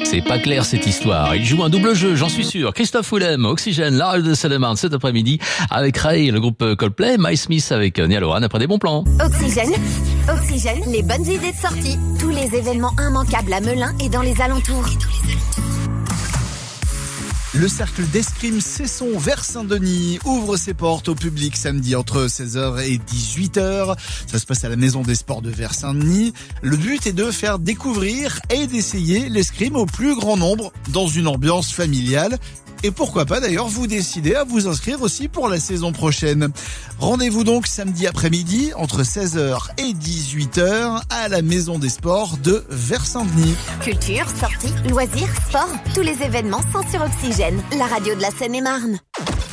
C'est pas clair cette histoire. Il joue un double jeu, j'en suis sûr. Christophe Willem, Oxygène, la radio de Seine-et-Marne cet après-midi avec Ray, le groupe Coldplay, My Smith avec Niall Horan après des bons plans. Oxygène, les bonnes idées de sortie. Tous les événements immanquables à Melun et dans les alentours. Le cercle d'escrime Cesson vers Saint-Denis ouvre ses portes au public samedi entre 16h et 18h. Ça se passe à la Maison des Sports de Vers-Saint-Denis. Le but est de faire découvrir et d'essayer l'escrime au plus grand nombre dans une ambiance familiale. Et pourquoi pas d'ailleurs vous décider à vous inscrire aussi pour la saison prochaine. Rendez-vous donc samedi après-midi entre 16h et 18h à la Maison des Sports de Vers-Saint-Denis. Culture, sorties, loisirs, sport, tous les événements sont sur Oxygène, la radio de la Seine-et-Marne.